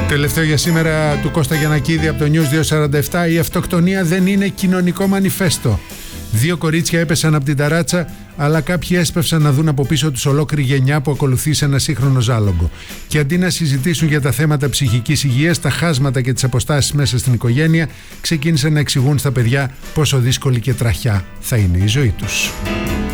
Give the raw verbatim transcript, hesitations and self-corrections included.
Τελευταίο για σήμερα του Κώστα Γιαννακίδη από το News διακόσια σαράντα επτά. Η αυτοκτονία δεν είναι κοινωνικό μανιφέστο. Δύο κορίτσια έπεσαν από την ταράτσα, αλλά κάποιοι έσπευσαν να δουν από πίσω τους ολόκληρη γενιά που ακολουθεί σε ένα σύγχρονο ζάλογο. Και αντί να συζητήσουν για τα θέματα ψυχικής υγείας, τα χάσματα και τις αποστάσεις μέσα στην οικογένεια, ξεκίνησαν να εξηγούν στα παιδιά πόσο δύσκολη και τραχιά θα είναι η ζωή τους.